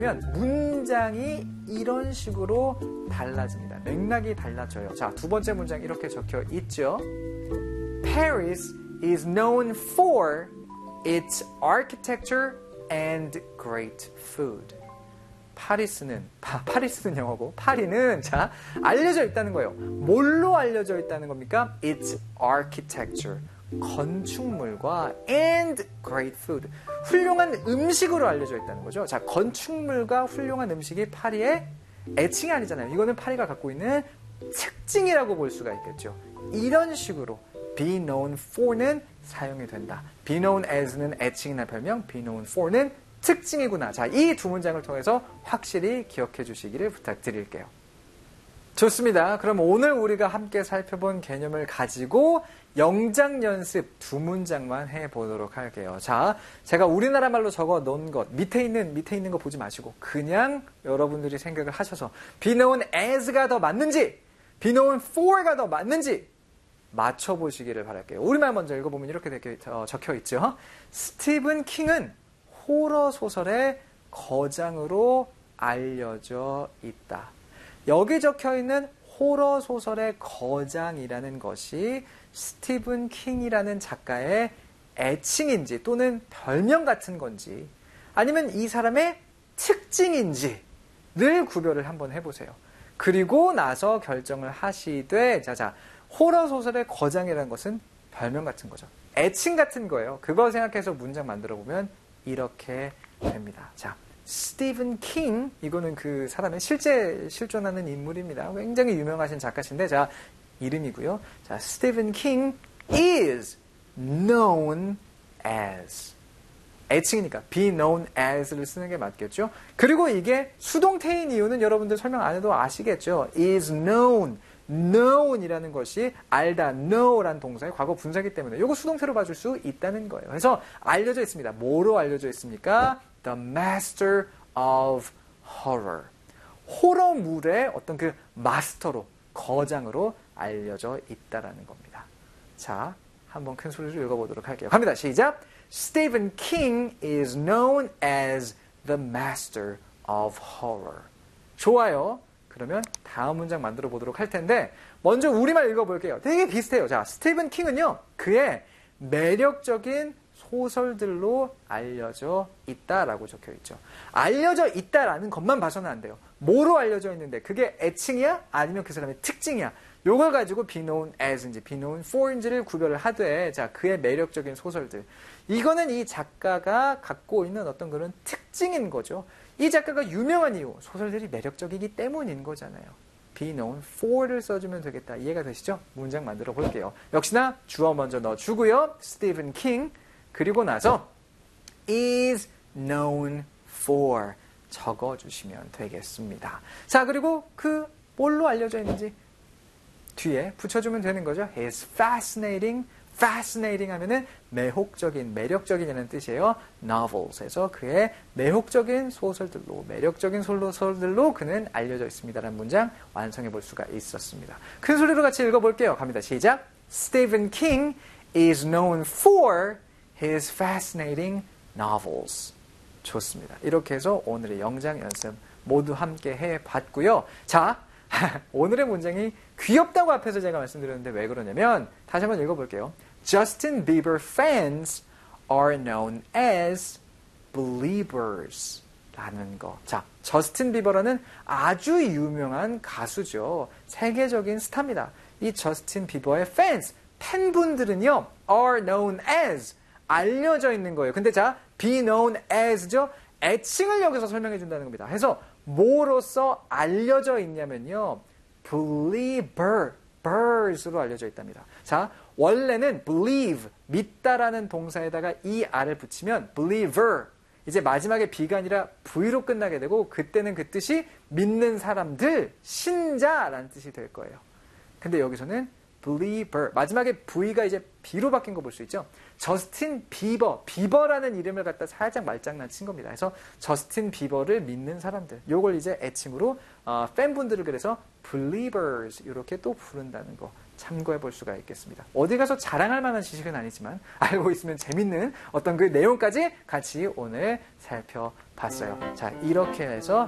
문장이 이런 식으로 달라집니다. 맥락이 달라져요. 자, 두 번째 문장 이렇게 적혀 있죠. Paris is known for its architecture and great food. 파리스는 영어고 파리는 자 알려져 있다는 거예요. 뭘로 알려져 있다는 겁니까? Its architecture. 건축물과 and great food. 훌륭한 음식으로 알려져 있다는 거죠. 자, 건축물과 훌륭한 음식이 파리의 애칭이 아니잖아요. 이거는 파리가 갖고 있는 특징이라고 볼 수가 있겠죠. 이런 식으로 be known for는 사용이 된다. be known as는 애칭이나 별명, be known for는 특징이구나. 자, 이 두 문장을 통해서 확실히 기억해 주시기를 부탁드릴게요. 좋습니다. 그럼 오늘 우리가 함께 살펴본 개념을 가지고 영작 연습 두 문장만 해보도록 할게요. 자, 제가 우리나라 말로 적어 놓은 것, 밑에 있는 거 보지 마시고 그냥 여러분들이 생각을 하셔서 be known as가 더 맞는지, be known for가 더 맞는지 맞춰보시기를 바랄게요. 우리말 먼저 읽어보면 이렇게 적혀 있죠. 스티븐 킹은 호러 소설의 거장으로 알려져 있다. 여기 적혀 있는 호러 소설의 거장이라는 것이 스티븐 킹이라는 작가의 애칭인지 또는 별명 같은 건지 아니면 이 사람의 특징인지를 구별을 한번 해보세요. 그리고 나서 결정을 하시되 자자 호러 소설의 거장이라는 것은 별명 같은 거죠. 애칭 같은 거예요. 그거 생각해서 문장 만들어 보면 이렇게 됩니다. 자, 스티븐 킹, 이거는 그 사람의 실제 실존하는 인물입니다. 굉장히 유명하신 작가신데, 자, 이름이고요. 자, 스티븐 킹 is known as. 애칭이니까 be known as를 쓰는 게 맞겠죠. 그리고 이게 수동태인 이유는 여러분들 설명 안 해도 아시겠죠. is known. known이라는 것이 알다, know라는 동사의 과거 분사기 때문에 이거 수동태로 봐줄 수 있다는 거예요. 그래서 알려져 있습니다. 뭐로 알려져 있습니까? The master of horror. 호러물의 어떤 그 마스터로, 거장으로 알려져 있다라는 겁니다. 자, 한번 큰 소리로 읽어보도록 할게요. 갑니다. 시작. Stephen King is known as the master of horror. 좋아요. 그러면 다음 문장 만들어 보도록 할 텐데 먼저 우리말 읽어볼게요. 되게 비슷해요. 자, 스티븐 킹은요. 그의 매력적인 소설들로 알려져 있다라고 적혀 있죠. 알려져 있다라는 것만 봐서는 안 돼요. 뭐로 알려져 있는데 그게 애칭이야? 아니면 그 사람의 특징이야? 요걸 가지고 be known as인지 be known for인지를 구별을 하되 자, 그의 매력적인 소설들. 이거는 이 작가가 갖고 있는 어떤 그런 특징인 거죠. 이 작가가 유명한 이유, 소설들이 매력적이기 때문인 거잖아요. be known for를 써주면 되겠다. 이해가 되시죠? 문장 만들어 볼게요. 역시나 주어 먼저 넣어주고요. 스티븐 킹. 그리고 나서 is known for 적어주시면 되겠습니다. 자, 그리고 그 뭘로 알려져 있는지 뒤에 붙여주면 되는 거죠. is fascinating. fascinating 하면은 매혹적인, 매력적인이라는 뜻이에요. novels에서 그의 매혹적인 소설들로, 매력적인 소설들로 그는 알려져 있습니다라는 문장 완성해 볼 수가 있었습니다. 큰 소리로 같이 읽어볼게요. 갑니다. 시작. Stephen King is known for his fascinating novels. 좋습니다. 이렇게 해서 오늘의 영작 연습 모두 함께 해봤고요. 자, 오늘의 문장이 귀엽다고 앞에서 제가 말씀드렸는데 왜 그러냐면 다시 한번 읽어볼게요. Justin Bieber fans are known as believers 라는 거. 자, 저스틴 비버라는 아주 유명한 가수죠. 세계적인 스타입니다. 이 저스틴 비버의 fans, 팬분들은요 are known as 알려져 있는 거예요. 근데 자, be known as죠. 애칭을 여기서 설명해 준다는 겁니다. 그래서 뭐로서 알려져 있냐면요. believers로 알려져 있답니다. 자, 원래는 believe, 믿다라는 동사에다가 er을 붙이면 believer, 이제 마지막에 B가 아니라 V로 끝나게 되고 그때는 그 뜻이 믿는 사람들, 신자라는 뜻이 될 거예요. 근데 여기서는 believer, 마지막에 V가 이제 B로 바뀐 거 볼 수 있죠. 저스틴 비버, 비버라는 이름을 갖다 살짝 말장난 친 겁니다. 그래서 저스틴 비버를 믿는 사람들, 요걸 이제 애칭으로 팬분들을 그래서 believers 이렇게 또 부른다는 거 참고해 볼 수가 있겠습니다. 어디 가서 자랑할 만한 지식은 아니지만 알고 있으면 재밌는 어떤 그 내용까지 같이 오늘 살펴봤어요. 자, 이렇게 해서